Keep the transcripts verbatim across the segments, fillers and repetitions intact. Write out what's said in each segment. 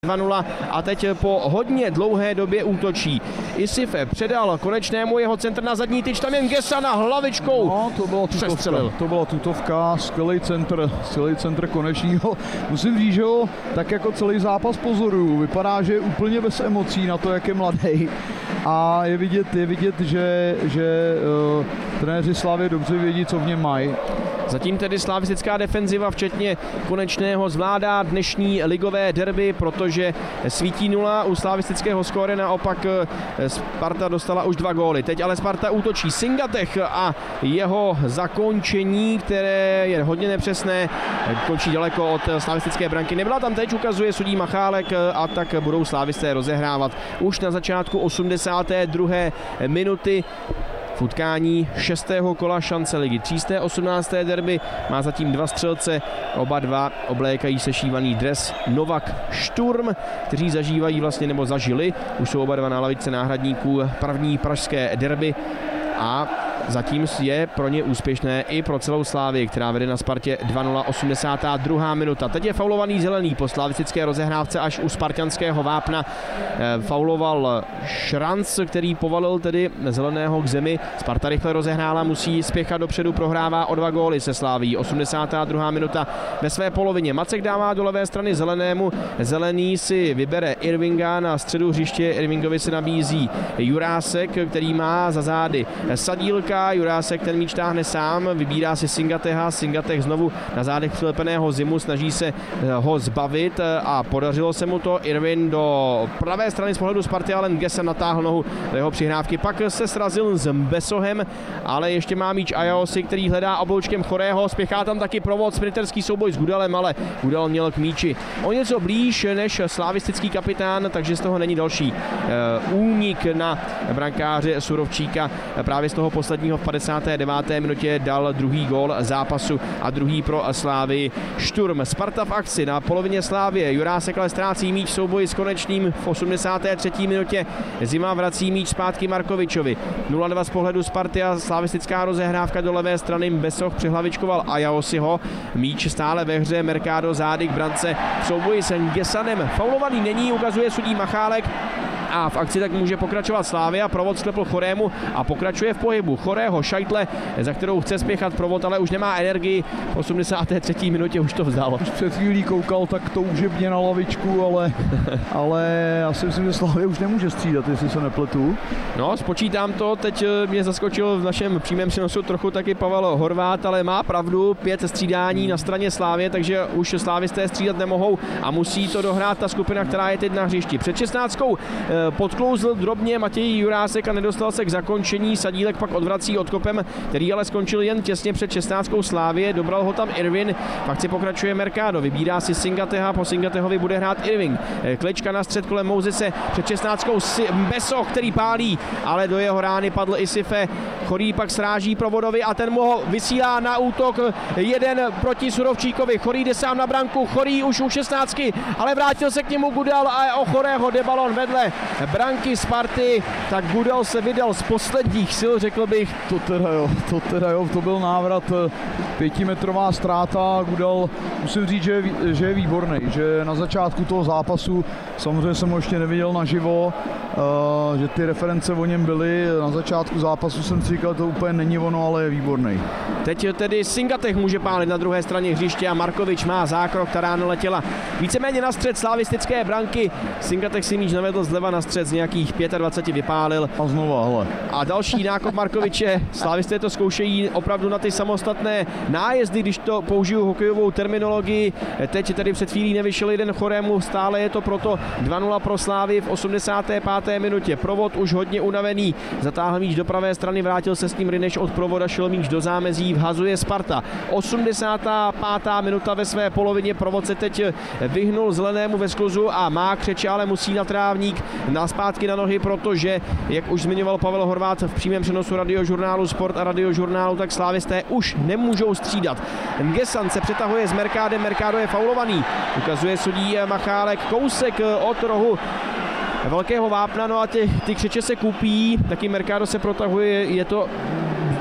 dva nula a teď po hodně dlouhé době útočí. Isife předal Konečnému jeho centr na zadní tyč, tam jen Gesana hlavičkou. No, to byla tutovka, to byla tutovka, skvělý centr, skvělý centr Konečního. Musím říct, že ho tak jako celý zápas pozoruju, vypadá, že je úplně bez emocí na to, jak je mladý. A je vidět, je vidět, že, že uh, trenéři Slavie dobře vědí, co v něm mají. Zatím tedy slavistická defenziva, včetně Konečného, zvládá dnešní ligové derby, protože svítí nula u slavistického skóre, naopak Sparta dostala už dva góly. Teď ale Sparta útočí. Singatech a jeho zakončení, které je hodně nepřesné, končí daleko od slavistické branky. Nebyla tam teď, ukazuje sudí Machálek, a tak budou slavisté rozehrávat už na začátku osmdesáté druhé minuty. V utkání šestého kola šance ligy. Třísté osmnácté derby má zatím dva střelce, oba dva oblékají sešívaný dres Novak Šturm, kteří zažívají vlastně nebo zažili, už jsou oba dva na lavičce náhradníků, první pražské derby a zatím je pro ně úspěšné i pro celou Slávii, která vede na Spartě dva nula, osmdesátá druhá minuta. Teď je faulovaný zelený po slavistické rozehrávce až u spartanského vápna. Fauloval Šranc, který povalil tedy zeleného k zemi. Sparta rychle rozehrála, musí spěchat dopředu, prohrává o dva góly se Slávií. osmdesátá druhá minuta ve své polovině. Macek dává do levé strany zelenému. Zelený si vybere Irvinga na středu hřiště. Irvingovi se nabízí Jurásek, který má za zády Sadílka. Jurásek ten míč táhne sám, vybírá si Singateha, Singatech znovu na zádech přilepeného Zimu, snaží se ho zbavit a podařilo se mu to. Irvin do pravé strany z pohledu Sparty, ale Ngesa natáhl nohu do jeho přihrávky, pak se srazil s Besohem, ale ještě má míč Ajaosi, který hledá obloučkem Chorého, spěchá tam taky provod, sprinterský souboj s Gudalem, ale Gudal měl k míči o něco blíž než slavistický kapitán, takže z toho není další únik na brankáře Surovčíka. Právě z toho posledního v padesáté deváté minutě dal druhý gól zápasu a druhý pro Slávii. Šturm, Sparta v akci na polovině Slávie. Jurásek ale ztrácí míč v souboji s Konečným v osmdesáté třetí minutě. Zima vrací míč zpátky Markovičovi. nula dva z pohledu Sparty a slavistická rozehrávka do levé strany. Besoch přihlavičkoval Ajaosiho. Míč stále ve hře, Mercado zády k brance v souboji s Gesanem. Faulovaný není, ukazuje sudí Machálek. A v akci tak může pokračovat Slavia, provod sklepl Chorému a pokračuje v pohybu. Chorého šajtle, za kterou chce spěchat provod, ale už nemá energii. V osmdesáté třetí minutě už to vzdal. Už před chvílí koukal tak toužebně na lavičku, ale, ale já si myslím, že Slavia už nemůže střídat, jestli se nepletu. No, spočítám to, teď mě zaskočil v našem přímém přenosu trochu taky Pavel Horvát, ale má pravdu, pět střídání na straně Slávie, takže už slávisté střídat nemohou a musí to dohrát ta skupina, která je teď na hřišti. Před šestnáctkou podklouzl drobně Matěj Jurásek a nedostal se k zakončení. Sadílek pak odvrací odkopem, který ale skončil jen těsně před šestnáctkou Slávie. Dobral ho tam Irvin, pak si pokračuje Mercado, vybírá si Singateha, po Singatehovi bude hrát Irving. Klička na střed kolem Mouzese, před šestnáctkou Besoch, který pálí, ale do jeho rány padl Isife. Chorý pak sráží Provodovi a ten mu ho vysílá na útok, jeden proti Surovčíkovi. Chorý jde sám na branku, Chorý už u šestnáctky, ale vrátil se k němu Gudal a o Chorého jde balon vedle branky Sparty, tak Gudal se vydal z posledních sil, řekl bych. To teda jo, to teda jo, to byl návrat, pětimetrová ztráta. Gudal, musím říct, že je, že je výborný, že na začátku toho zápasu, samozřejmě jsem ho ještě neviděl naživo, uh, že ty reference o něm byly, na začátku zápasu jsem si říkal, to úplně není ono, ale je výborný. Teď tedy Singatech může pálit na druhé straně hřiště a Markovič má zákrok, která naletěla víceméně na střed slavistické branky. Singatech si míč navedl zleva na střed, z nějakých dvacet pět vypálil. A znova, hele. A další nákop Markoviče. Slávisté to zkoušejí opravdu na ty samostatné nájezdy, když to použiju hokejovou terminologii. Teď tedy před chvílí nevyšel jeden Chorému, stále je to proto dva nula pro Slávy v osmdesáté páté minutě. Provod už hodně unavený, zatáhl míč do pravé strany, vrátil se s tím Rineš od Provoda, šel míč do zámezí, vhazuje Sparta. osmdesátá pátá minuta ve své polovině, Provod se teď vyhnul zelenému ve skluzu a má křeče, ale musí na trávník, na zpátky na nohy, protože, jak už zmiňoval Pavel Horvát v přímém přenosu radiožurnálu Sport a radiožurnálu, tak slávisté už nemůžou střídat. Ngesan se přetahuje s Mercádem, Mercado je faulovaný, ukazuje sudí Machálek, kousek od rohu velkého vápna, no a ty, ty křeče se kupí, taky Mercado se protahuje, je to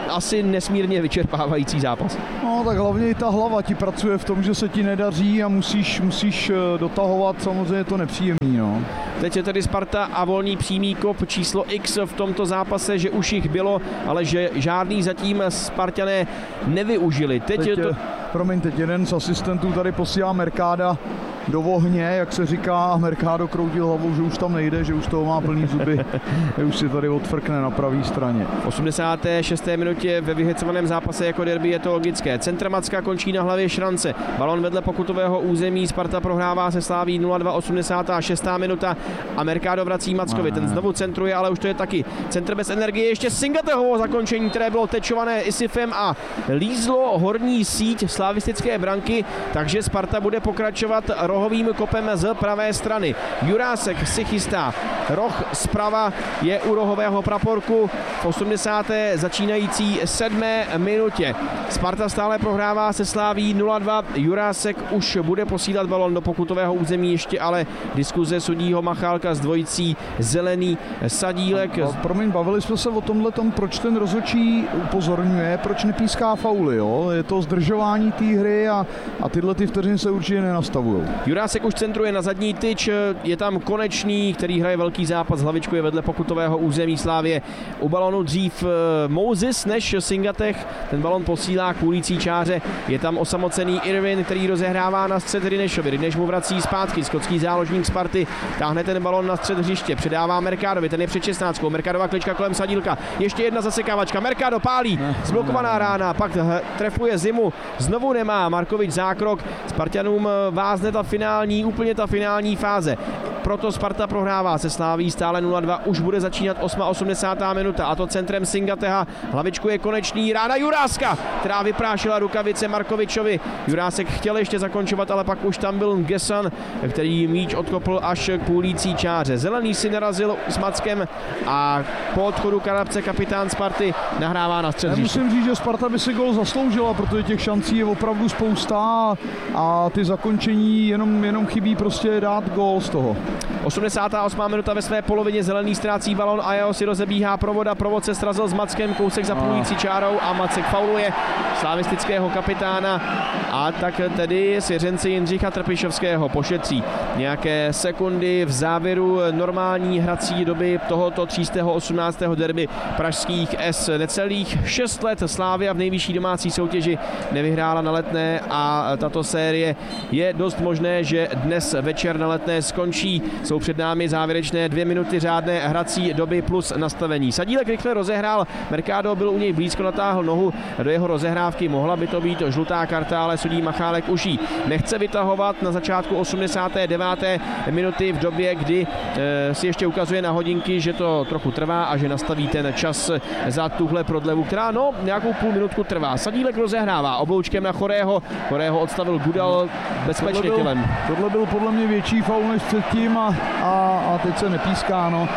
asi nesmírně vyčerpávající zápas. No tak hlavně i ta hlava ti pracuje v tom, že se ti nedaří a musíš, musíš dotahovat, samozřejmě to nepříjemný. No. Teď je tedy Sparta a volný přímý kop číslo X v tomto zápase, že už jich bylo, ale že žádný zatím Spartané nevyužili. Teď, teď je to... Promiň, teď jeden z asistentů tady posílá Mercada do ohně, jak se říká, a Mercado kroutil hlavou, že už tam nejde, že už toho má plný zuby, že už si tady odfrkne na pravé straně. V osmdesáté šesté minutě ve vyhecovaném zápase jako derby je to logické. Centr Macka končí na hlavě Šrance. Balon vedle pokutového území, Sparta prohrává se Slaví nula dva, osmdesátá šestá minuta a Mercado vrací Mackovi. Ten znovu centruje, ale už to je taky centr bez energie. Ještě Singatehovo zakončení, které bylo tečované Isifem a lízlo horní síť slavistické branky, takže Sparta bude pokračovat rohovým kopem z pravé strany. Jurásek si chystá. Roh zprava je u rohového praporku v osmdesáté začínající sedmé minutě. Sparta stále prohrává se Slaví nula dva. Jurásek už bude posílat balon do pokutového území, ještě ale diskuze sudího Machálka s dvojicí Zelený Sadílek. A, a, promiň, bavili jsme se o tomhle tom, proč ten rozhodčí upozorňuje, proč nepíská fauly, jo? Je to zdržování té hry a, a tyhle ty vteřiny se určitě nenastavují. Jurásek už centruje na zadní tyč, je tam Konečný, který hraje velký zápas, hlavičkuje vedle pokutového území Slávě. U balonu dřív Moses než Singatech, ten balon posílá k ulicí čáře, je tam osamocený Irvin, který rozehrává na střed Rinešovi, Rineš mu vrací zpátky, skotský záložník Sparty táhne ten balon na střed hřiště, předává Mercadovi, ten je před šestnáctkou, Mercadova klička kolem Sadílka, ještě jedna zasekávačka, Mercado pálí, zblokovaná rána, pak trefuje Zimu, znovu nemá Markovič zákrok, Spartanům vázne ta finální, úplně ta finální fáze. Proto Sparta prohrává se Sláví stále nula dva, už bude začínat osmdesátá osmá minuta a to centrem Singateha, hlavičku je Konečný, rána Juráska, která vyprášila rukavice Markovičovi. Jurásek chtěl ještě zakončovat, ale pak už tam byl Ngesan, který míč odkopl až k půlící čáře. Zelený si narazil s Mackem a po odchodu Karabce kapitán Sparty nahrává na střed. Musím říct, že Sparta by si gol zasloužila, protože těch šancí je opravdu spousta a ty zakončení jenom, jenom chybí prostě dát gol z toho. osmdesátá osmá minuta ve své polovině, Zelený ztrácí balon a jeho si rozebíhá Provoda, Provod se srazil s Mackem, kousek za půlící čárou a Macek fauluje slavistického kapitána a tak tedy svěřenci Jindřicha Trpišovského pošetří nějaké sekundy v závěru normální hrací doby tohoto třístého osmnáctého derby pražských S. Necelých šest let Slavia v nejvyšší domácí soutěži nevyhrála na Letné a tato série je dost možné, že dnes večer na Letné skončí. Jsou před námi závěrečné dvě minuty řádné hrací doby plus nastavení. Sadílek rychle rozehrál, Mercado byl u něj blízko, natáhl nohu do jeho rozehrávky, mohla by to být žlutá karta, ale sudí Machálek už ji nechce vytahovat na začátku osmdesáté deváté minuty v době, kdy e, si ještě ukazuje na hodinky, že to trochu trvá a že nastaví ten čas za tuhle prodlevu, která no nějakou půl minutku trvá. Sadílek rozehrává obloučkem na Chorého, Chorého odstavil Gudal bezpečně tělem. Tohle byl podle mě větší faul než předtím a, a, a teď se nepíská, no.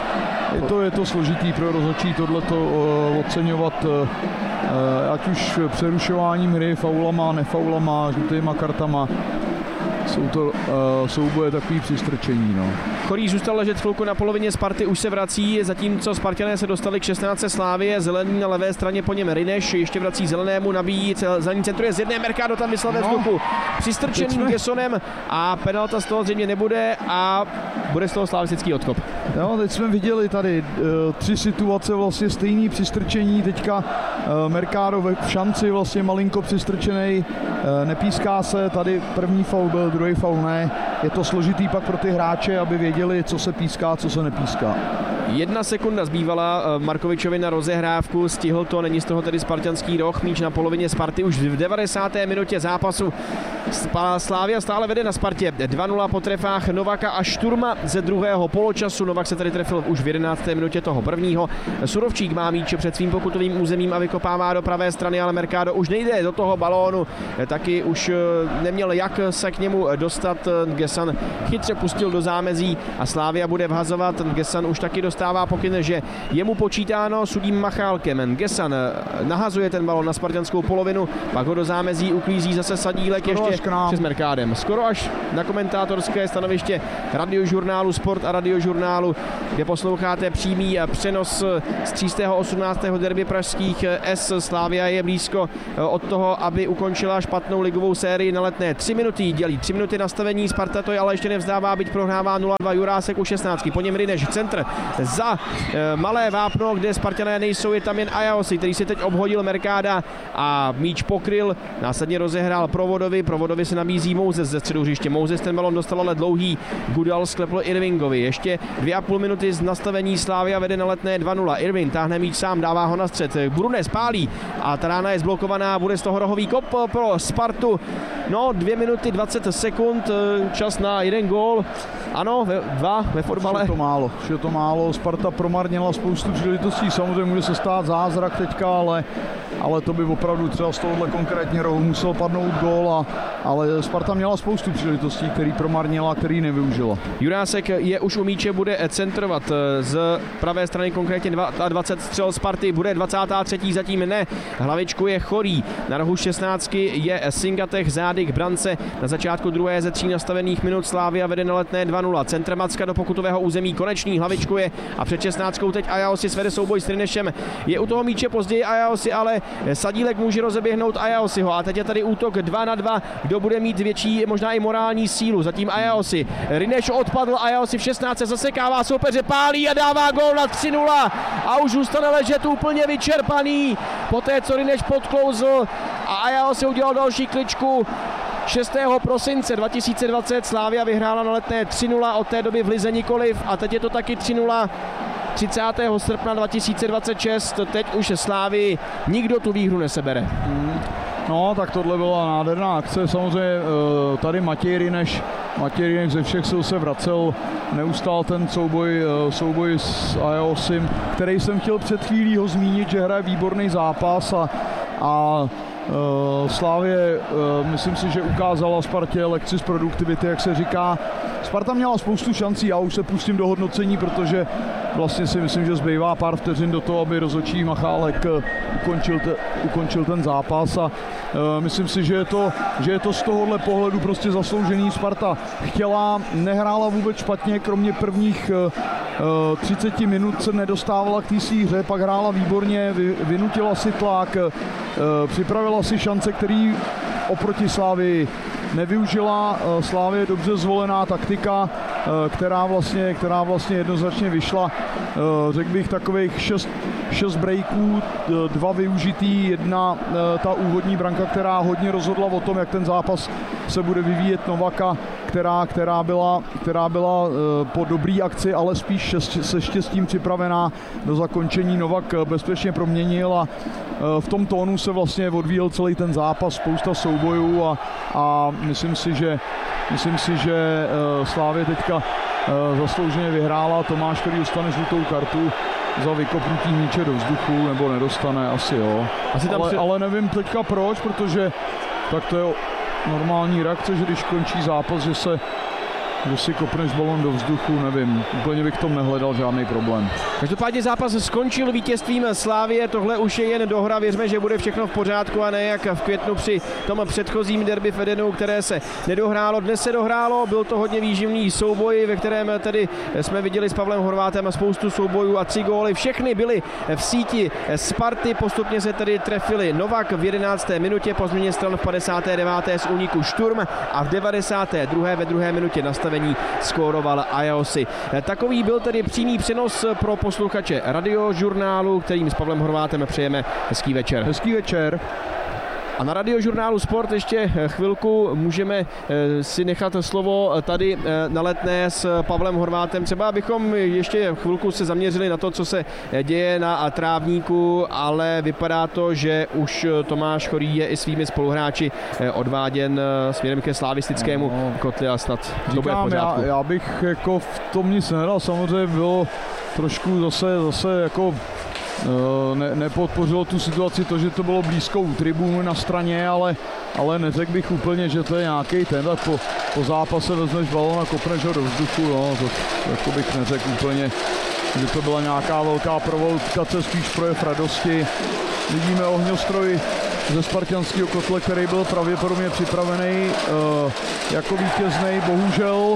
Je to, je to složitý pro rozhodčí tohleto uh, oceňovat, uh, ať už přerušováním hry, faulama, nefaulama, žlutýma kartama. Jsou to uh, souboje takový přistrčení, no. Chorý zůstal ležet chvilku na polovině Sparty, už se vrací, zatímco Spartané se dostali k šestnáctce Slávie, Zelený na levé straně, po něm Rineš, ještě vrací Zelenému, nabíjí, za ní centruje z jedné, Mercado tam vyslal ve vzduchu, přistrčeným Gessonem a penalta z toho zřejmě nebude a bude z toho slavistický odkop. Jo, teď jsme viděli tady uh, tři situace, vlastně stejný přistrčení, teďka uh, Mercado v šanci vlastně malinko přistrčený, uh, nepíská se, tady první faul byl, druhý faul ne, je to složitý pak pro ty hráče, aby věděli, co se píská, co se nepíská. Jedna sekunda zbývala Markovičovi na rozehrávku, stihl to, není z toho tedy spartanský roh, míč na polovině Sparty už v devadesáté minutě zápasu. Slavia stále vede na Spartě dva nula po trefách Novaka a Šturma ze druhého poločasu. Novak se tady trefil už v jedenácté minutě toho prvního. Surovčík má míč před svým pokutovým územím a vykopává do pravé strany, ale Mercado už nejde do toho balónu, taky už neměl jak se k němu dostat. Gessan chytře pustil do zámezí a Slavia bude vhazovat. Gessan už taky dostal dostává pokyn, že je mu počítáno sudím Machálkem. Gesan nahazuje ten balon na spartanskou polovinu, pak ho do zámezí uklízí zase Sadílek ještě přes Merkádem. Skoro až na komentátorské stanoviště Radiožurnálu Sport a Radiožurnálu, kde posloucháte přímý přenos z třístého osmnáctého derby pražských S. Slavia je blízko od toho, aby ukončila špatnou ligovou sérii na Letné. Tři minuty dělí, tři minuty nastavení, Sparta to je ale ještě nevzdává, byť prohrává nula dva. Jurásek u šestnáctky, po něm Rineš, centr za e, malé vápno, kde Spartané nejsou, je tam jen Ajaosi, který si teď obhodil Merkáda a míč pokryl, následně rozehrál Provodovi, Provodovi se nabízí Mouzes ze středu hřiště, Mouzes ten balon dostal ale dlouhý, Gudal sklepl Irvingovi, ještě dvě a půl minuty z nastavení, Slavia vede na Letné dva nula, Irvin táhne míč sám, dává ho na střed, Brunes pálí a ta rána je zblokovaná, bude z toho rohový kop pro Spartu, no dvě minuty dvacet sekund, čas na jeden gól, ano, ve, dva ve fotbale. Je to málo, je to málo, Sparta promarnila spoustu příležitostí, samozřejmě může se stát zázrak teďka, ale, ale to by opravdu třeba z tohohle konkrétně rohu musel padnout gól, a, ale Sparta měla spoustu příležitostí, který promarnila, který nevyužila. Jurásek je už u míče, bude centrovat z pravé strany, konkrétně dvacet střel Sparty, bude dvacátá třetí zatím ne, hlavičku je Chorý, na rohu šestnáctky je Singatech, zády k brance, na začátku druhé ze tří nastavených minut Slavia vede na Letné dva nula, centr Macka do pokutového území, konečný, hlavičku je a před šestnáctkou teď Ajaosi svede souboj s Rinešem, je u toho míče později Ajaosi, ale Sadílek může rozeběhnout Ajaosiho a teď je tady útok dva na dva, kdo bude mít větší, možná i morální sílu, zatím Ajaosi, Rineš odpadl, Ajaosi v šestnáctce zasekává soupeře, pálí a dává gól na tři nula a už zůstane ležet úplně vyčerpaný, poté co Rineš podklouzl a Ajaosi udělal další kličku. šestého prosince dva tisíce dvacet Slavia vyhrála na Letné tři nula, od té doby v lize nikoliv a teď je to taky tři nula. třicátého srpna dva tisíce dvacet šest, teď už Slavii nikdo tu výhru nesebere. No, tak tohle byla nádherná akce, samozřejmě tady Matěj Rineš, Matěj Rineš ze všech sil se vracel, neustál ten souboj, souboj s Ajaosim, který jsem chtěl před chvílí ho zmínit, že hraje výborný zápas a, a Uh, Slavie, uh, myslím si, že ukázala Spartě lekci z produktivity, jak se říká. Sparta měla spoustu šancí, já už se pustím do hodnocení, protože vlastně si myslím, že zbývá pár vteřin do toho, aby rozhodčí Machálek ukončil, te, ukončil ten zápas a uh, myslím si, že je, to, že je to z tohohle pohledu prostě zasloužený. Sparta chtěla, nehrála vůbec špatně, kromě prvních uh, třicet minut se nedostávala k té svý hře, pak hrála výborně, vy, vynutila si tlak, připravila si šance, který oproti Slavii nevyužila. Slavie dobře zvolená taktika, která vlastně, která vlastně jednoznačně vyšla. Řekl bych takových šest, šest breaků, dva využitý, jedna ta úvodní branka, která hodně rozhodla o tom, jak ten zápas se bude vyvíjet, Novaka, která, která byla, která byla po dobrý akci, ale spíš šest, se štěstím připravená do zakončení. Novak bezpečně proměnil a v tom tónu se vlastně odvíjel celý ten zápas, spousta soubojů a, a myslím si, že, myslím si, že Slavie teďka zaslouženě vyhrála. Tomáš, který dostane žlutou kartu za vykopnutí míče do vzduchu, nebo nedostane, asi jo. Asi tam ale, si... ale nevím teďka proč, protože tak to je normální reakce, že když končí zápas, že se že si kopneš balon do vzduchu, nevím, úplně bych v tom nehledal žádný problém. Každopádně zápas skončil vítězstvím Slavie, tohle už je jen dohra, věřme, že bude všechno v pořádku a ne jak v květnu při tom předchozím derby v Edenu, které se nedohrálo. Dnes se dohrálo, byl to hodně výživný souboj, ve kterém tedy jsme viděli s Pavlem Horvátem spoustu soubojů a tři góly, všechny byly v síti Sparty, postupně se tedy trefili Novak v jedenácté minutě, po změně stran v padesáté deváté z úniku Šturm a v devadesáté druhé ve druhé minutě nastavení skóroval Ajaosi. Takový byl tedy přímý přenos pro posluchače Radiožurnálu, kterým s Pavlem Horvátem přejeme hezký večer. Hezký večer. A na Radiožurnálu Sport ještě chvilku můžeme si nechat slovo tady na Letné s Pavlem Horvátem. Třeba abychom ještě chvilku se zaměřili na to, co se děje na trávníku, ale vypadá to, že už Tomáš Chorý je i svými spoluhráči odváděn směrem ke slavistickému no, kotli a snad to bude v pořádku. Já, já bych jako v tom nic nedal, samozřejmě bylo trošku zase, zase jako Ne, nepodpořilo tu situaci to, že to bylo blízko u tribún na straně, ale, ale neřekl bych úplně, že to je nějaký ten, tak po, po zápase vezmeš balón a kopneš ho do vzduchu, no, to jako bych neřekl úplně, kdy to byla nějaká velká provokace, spíš projev radosti. Vidíme ohňostroj ze spartanského kotle, který byl pravděpodobně připravený uh, jako vítěznej. Bohužel uh,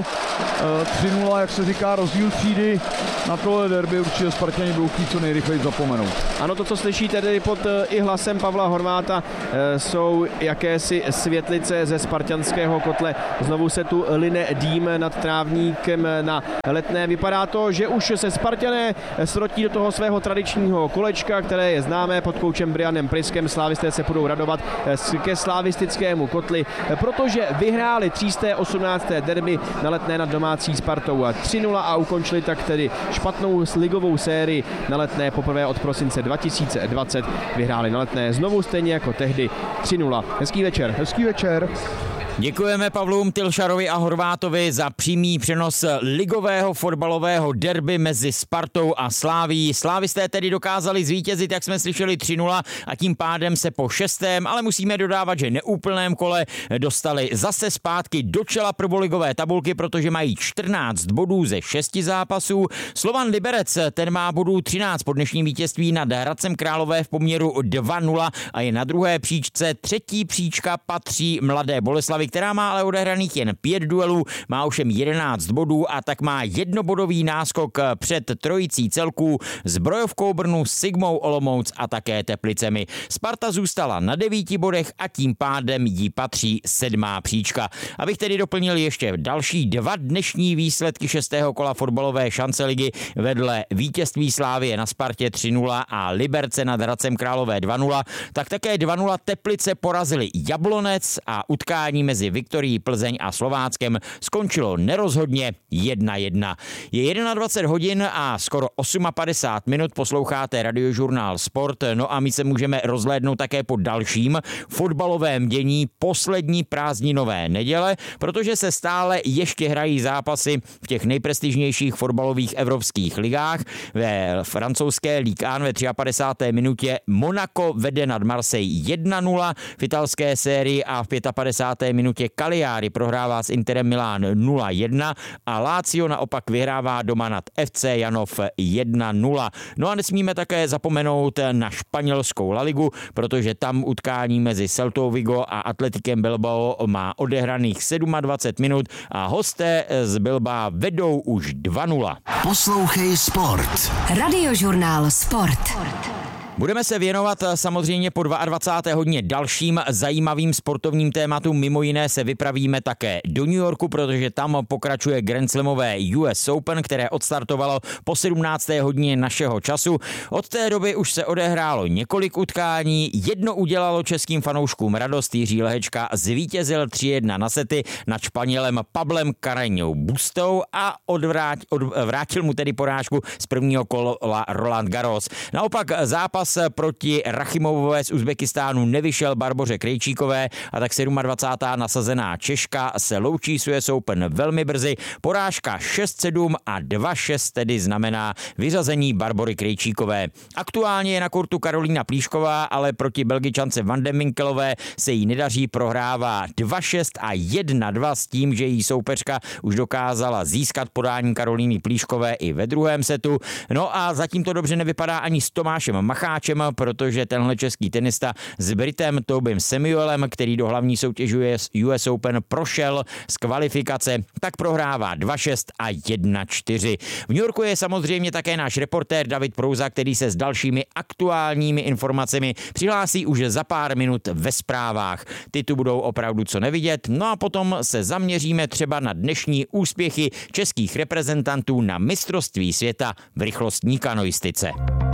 tři nula, jak se říká, rozdíl třídy. Na tohle derby určitě Spartani budou chtít co nejrychleji zapomenout. Ano, to, co slyšíte tedy pod uh, i hlasem Pavla Horváta, uh, jsou jakési světlice ze spartanského kotle. Znovu se tu line dým nad trávníkem na Letné. Vypadá to, že už se Spartané srotí do toho svého tradičního kolečka, které je známé pod koučem Brianem Priskem. Slávisté se budou radovat ke slavistickému kotli, protože vyhráli třísté osmnácté derby na Letné nad domácí Spartou tři nula a ukončili tak tedy špatnou ligovou sérii na Letné poprvé od prosince dva tisíce dvacet. Vyhráli na Letné znovu stejně jako tehdy tři nula. Hezký večer. Hezký večer. Děkujeme Pavlům Tylšarovi a Horvátovi za přímý přenos ligového fotbalového derby mezi Spartou a Slávií. Slávisté tedy dokázali zvítězit, jak jsme slyšeli, tři nula a tím pádem se po šestém, ale musíme dodávat, že neúplném kole dostali zase zpátky do čela prvoligové tabulky, protože mají čtrnáct bodů ze šesti zápasů. Slovan Liberec, ten má bodů třináct po dnešním vítězství nad Hradcem Králové v poměru dva nula a je na druhé příčce. Třetí příčka patří Mladé Boleslavi, která má ale odehraných jen pět duelů, má ovšem jedenáct bodů a tak má jednobodový náskok před trojicí celků Zbrojovkou Brnu, Sigmou Olomouc a také Teplicemi. Sparta zůstala na devíti bodech a tím pádem jí patří sedmá příčka. Abych tedy doplnil ještě další dva dnešní výsledky šestého kola fotbalové šance ligy vedle vítězství Slávie na Spartě tři nula a Liberce nad Hradcem Králové dva nula, tak také dva nula Teplice porazili Jablonec a utkání mezi Viktorií Plzeň a Slováckem skončilo nerozhodně jedna jedna. Je dvacet jedna hodin a skoro padesát osm minut, posloucháte Radiožurnál Sport, no a my se můžeme rozhlédnout také po dalším fotbalovém dění poslední prázdninové neděle, protože se stále ještě hrají zápasy v těch nejprestižnějších fotbalových evropských ligách. Ve francouzské Ligue jedna ve padesáté třetí minutě Monaco vede nad Marseille jedna nula, v italské sérii a v páté minutě Cagliari prohrává s Interem Milán nula jedna a Lazio naopak vyhrává doma nad F C Janov jedna nula. No a nesmíme také zapomenout na španělskou La Ligu, protože tam utkání mezi Celtou Vigo a Atletikem Bilbao má odehraných dvacet sedm minut a hosté z Bilbao vedou už dva nula. Poslouchej Sport. Radiožurnál Sport. Budeme se věnovat samozřejmě po dvacáté druhé hodině dalším zajímavým sportovním tématům. Mimo jiné se vypravíme také do New Yorku, protože tam pokračuje Grand Slamové U S Open, které odstartovalo po sedmnácté hodině našeho času. Od té doby už se odehrálo několik utkání. Jedno udělalo českým fanouškům radost. Jiří Lehečka zvítězil tři jedna na sety nad Španělem Pablem Carreñou Bustou a odvrát, odvrátil mu tedy porážku z prvního kola Roland Garros. Naopak zápas proti Rachimovové z Uzbekistánu nevyšel Barboře Krejčíkové a tak dvacátá sedmá nasazená Češka se loučí s U S Open velmi brzy. Porážka šest sedm a dva šest tedy znamená vyřazení Barbory Krejčíkové. Aktuálně je na kurtu Karolína Plíšková, ale proti Belgičance Van de Minkelové se jí nedaří, prohrává dva šest a jedna dva s tím, že jí soupeřka už dokázala získat podání Karolíny Plíškové i ve druhém setu. No a zatím to dobře nevypadá ani s Tomášem Macháčem, protože tenhle český tenista s Britem Tobim Samuelem, který do hlavní soutěže U S Open prošel z kvalifikace, tak prohrává dva šest a jedna čtyři. V New Yorku je samozřejmě také náš reportér David Prouza, který se s dalšími aktuálními informacemi přihlásí už za pár minut ve zprávách. Ty tu budou opravdu co nevidět, no a potom se zaměříme třeba na dnešní úspěchy českých reprezentantů na mistrovství světa v rychlostní kanoistice.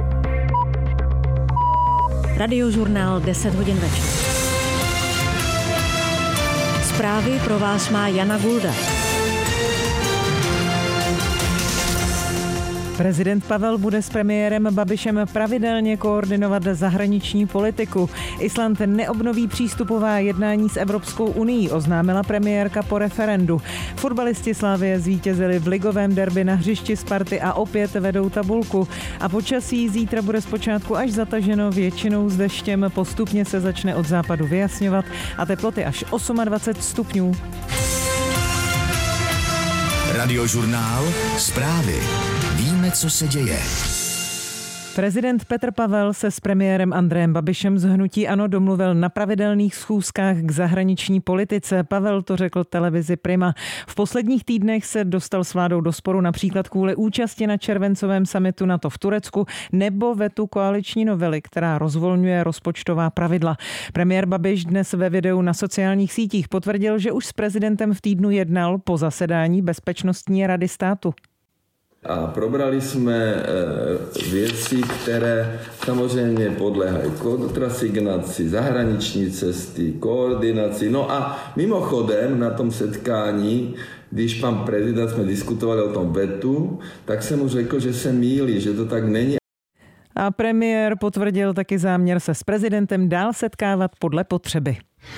Radiožurnál deset hodin večer. Zprávy pro vás má Jana Gulda. Prezident Pavel bude s premiérem Babišem pravidelně koordinovat zahraniční politiku. Island neobnoví přístupová jednání s Evropskou unií, oznámila premiérka po referendu. Fotbalisti Slavie zvítězili v ligovém derby na hřišti Sparty a opět vedou tabulku. A počasí zítra bude zpočátku až zataženo, většinou s deštěm, postupně se začne od západu vyjasňovat a teploty až dvacet osm stupňů. Radiožurnál Zprávy. Víme, co se děje. Prezident Petr Pavel se s premiérem Andrejem Babišem z hnutí ANO domluvil na pravidelných schůzkách k zahraniční politice. Pavel to řekl televizi Prima. V posledních týdnech se dostal s vládou do sporu například kvůli účasti na červencovém summitu NATO v Turecku nebo vetu koaliční novely, která rozvolňuje rozpočtová pravidla. Premiér Babiš dnes ve videu na sociálních sítích potvrdil, že už s prezidentem v týdnu jednal po zasedání Bezpečnostní rady státu. A probrali jsme věci, které samozřejmě podléhají kontrasignaci, zahraniční cesty, koordinaci. No a mimochodem na tom setkání, když pan prezident jsme diskutovali o tom vetu, tak jsem mu řekl, že se mýlí, že to tak není. A premiér potvrdil taky záměr se s prezidentem dál setkávat podle potřeby.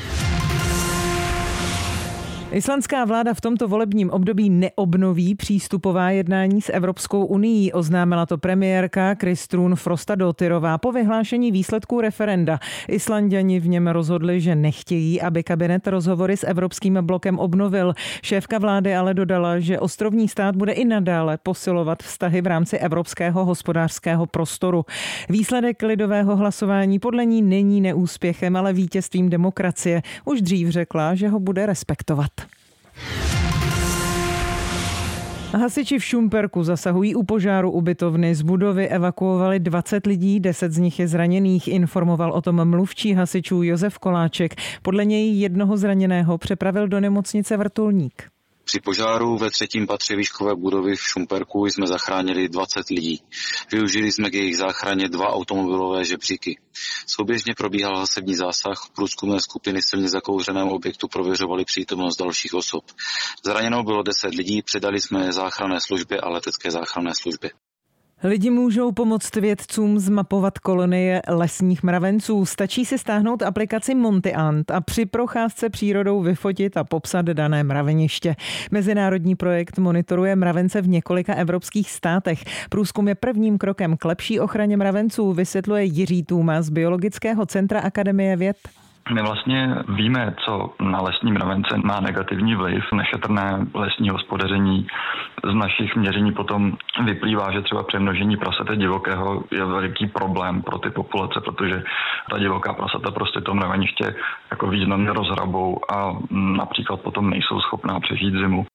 Islandská vláda v tomto volebním období neobnoví přístupová jednání s Evropskou unií, oznámila to premiérka Kristrún Frostadóttirová po vyhlášení výsledků referenda. Islanďani v něm rozhodli, že nechtějí, aby kabinet rozhovory s Evropským blokem obnovil. Šéfka vlády ale dodala, že ostrovní stát bude i nadále posilovat vztahy v rámci evropského hospodářského prostoru. Výsledek lidového hlasování podle ní není neúspěchem, ale vítězstvím demokracie. Už dřív řekla, že ho bude respektovat. Hasiči v Šumperku zasahují u požáru ubytovny. Z budovy evakuovali dvacet lidí, deset z nich je zraněných, informoval o tom mluvčí hasičů Josef Koláček. Podle něj jednoho zraněného přepravil do nemocnice Vrtulník. Při požáru ve třetím patře výškové budovy v Šumperku jsme zachránili dvacet lidí. Využili jsme k jejich záchraně dva automobilové žebříky. Souběžně probíhal hasební zásah, průzkumné skupiny silně zakouřeném objektu prověřovaly přítomnost dalších osob. Zraněno bylo deset lidí, předali jsme záchranné službě a letecké záchranné službě. Lidi můžou pomoct vědcům zmapovat kolonie lesních mravenců. Stačí si stáhnout aplikaci Monty Ant a při procházce přírodou vyfotit a popsat dané mraveniště. Mezinárodní projekt monitoruje mravence v několika evropských státech. Průzkum je prvním krokem k lepší ochraně mravenců, vysvětluje Jiří Tůma z Biologického centra Akademie věd. My vlastně víme, co na lesní mravence má negativní vliv. Nešetrné lesní hospodaření z našich měření potom vyplývá, že třeba přemnožení prasete divokého je veliký problém pro ty populace, protože ta divoká prasata prostě to mraveniště jako významně rozhrabou a například potom nejsou schopná přežít zimu.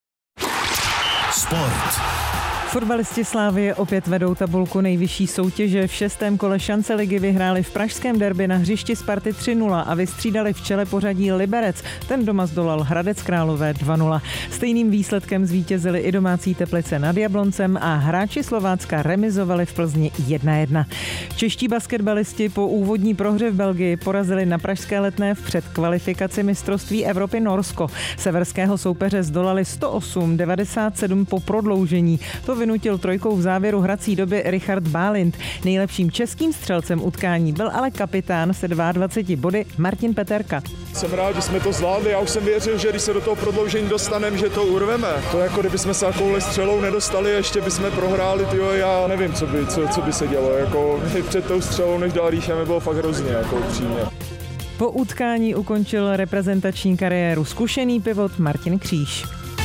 Sport. Fotbalisti Slávie opět vedou tabulku nejvyšší soutěže. V šestém kole šance ligy vyhráli v pražském derby na hřišti Sparty tři nula a vystřídali v čele pořadí Liberec. Ten doma zdolal Hradec Králové dva nula. Stejným výsledkem zvítězili i domácí Teplice nad Jabloncem a hráči Slovácka remizovali v Plzni jedna jedna. Čeští basketbalisti po úvodní prohře v Belgii porazili na pražské Letné v předkvalifikaci mistrovství Evropy Norsko. Severského soupeře zdolali sto osm devadesát sedm po prodloužení. To vynutil trojkou v závěru hrací doby Richard Bálint. Nejlepším českým střelcem utkání byl ale kapitán se dvaceti dvěma body Martin Peterka. Jsem rád, že jsme to zvládli. Já už jsem věřil, že když se do toho prodloužení dostaneme, že to urveme. To jako kdyby jsme se takovou střelou nedostali, ještě bychom prohráli, tyjo, já nevím, co by, co, co by se dělo. Jako před tou střelou, než dal Rýcha, mi bylo fakt hrozně, jako upřímně. Po utkání ukončil reprezentační kariéru zkušený pivot Martin Kříž.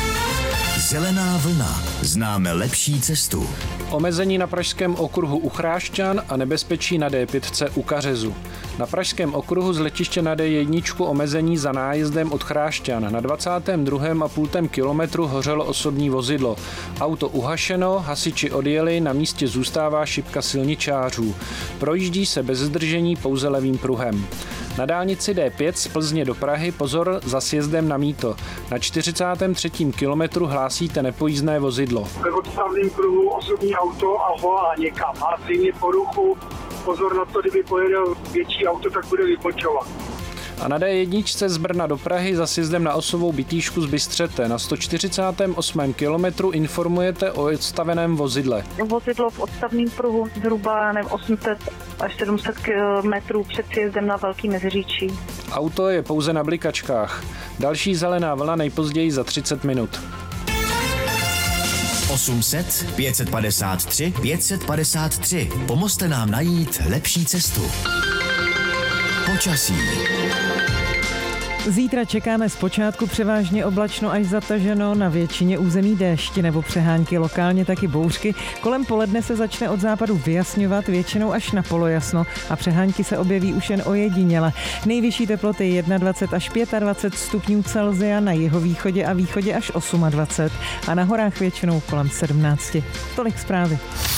Zelená vlna. Známe lepší cestu. Omezení na pražském okruhu u Chrášťan a nebezpečí na D pět u Kařezu. Na pražském okruhu z letiště na D jedna omezení za nájezdem od Chrášťan. Na dvacátém druhém a půl kilometru hořelo osobní vozidlo. Auto uhašeno, hasiči odjeli, na místě zůstává šipka silničářů. Projíždí se bez zdržení pouze levým pruhem. Na dálnici D pět z Plzně do Prahy pozor za sjezdem na mýto. Na čtyřicátém třetím kilometru hlásíte nepojízdné vozidlo. Ve odstavném kruhu osobní auto a volá někam. Má zřejmě poruchu, pozor na to, kdyby pojede větší auto, tak bude vybočovat. A na D jedna z Brna do Prahy za sjezdem na osovou Bytýšku z Bystřete. Na sto čtyřicátém osmém kilometru informujete o odstaveném vozidle. Vozidlo v odstavném pruhu zhruba nevím, osm set až sedm set metrů před sjezdem na Velký Meziříčí. Auto je pouze na blikačkách. Další zelená vlna nejpozději za třicet minut. osm set pět set padesát tři pět set padesát tři. Pomozte nám najít lepší cestu. Počasí. Zítra čekáme zpočátku převážně oblačno až zataženo, na většině území déšti nebo přehánky, lokálně taky bouřky. Kolem poledne se začne od západu vyjasňovat, většinou až na polojasno a přehánky se objeví už jen ojediněle. Nejvyšší teploty dvacet jedna až dvacet pět stupňů Celsia, na jihovýchodě a východě až dvacet osm a na horách většinou kolem sedmnáct. Tolik zprávy.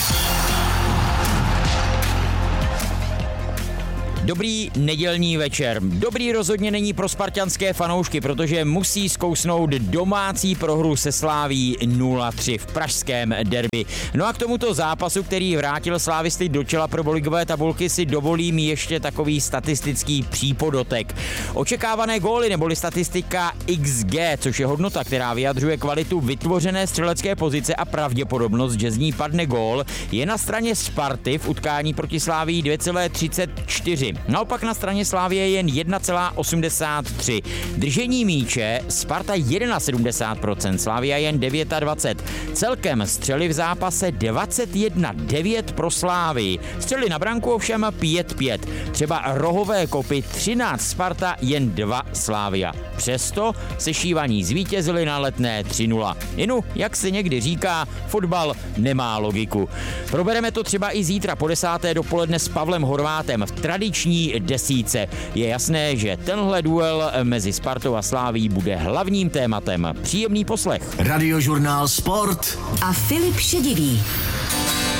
Dobrý nedělní večer. Dobrý rozhodně není pro spartanské fanoušky, protože musí zkousnout domácí prohru se Sláví nula tři v pražském derby. No a k tomuto zápasu, který vrátil slávisty do čela prvoligové tabulky, si dovolím ještě takový statistický přípodotek. Očekávané góly neboli statistika X G, což je hodnota, která vyjadřuje kvalitu vytvořené střelecké pozice a pravděpodobnost, že z ní padne gól, je na straně Sparty v utkání proti Slávii dvě celá třicet čtyři. Naopak na straně Slávie jen jedna celá osmdesát tři. Držení míče Sparta sedmdesát jedna procent, Slavia jen dvacet devět. Celkem střely v zápase dvacet jedna devět pro Slávii. Střely na branku ovšem pět pět. Třeba rohové kopy třináct Sparta, jen dva Slavia. Přesto sešívaní zvítězili na Letné tři nula. Jinu, jak se někdy říká, fotbal nemá logiku. Probereme to třeba i zítra po desáté dopoledne s Pavlem Horvátem v tradiční desíce. Je jasné, že tenhle duel mezi Spartou a Sláví bude hlavním tématem. Příjemný poslech. Radiožurnál Sport a Filip Šedivý.